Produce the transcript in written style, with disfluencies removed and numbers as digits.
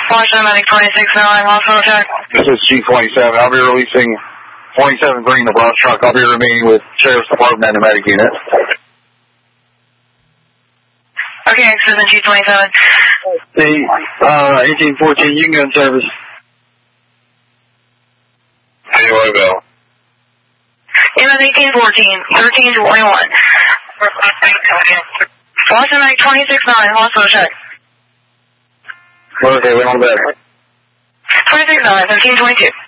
Washington Medic 26-9, hospital check. This is G27. I'll be releasing 27 Green, the brush truck. I'll be remaining with Sheriff's Department and the medic unit. Okay, Susan G27. The 1814 Union Gun Service. Anyway, Bill. MS 1814, 1321. Washington Medic 26-9, hospital check. Okay, we're on that. 26-9, 1322.